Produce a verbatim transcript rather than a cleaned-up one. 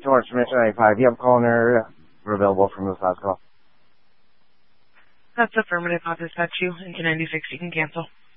Torrance Mission ninety-five. You have a call in there. We're available from this last call. That's affirmative. I'll dispatch you into ninety-six. You can cancel.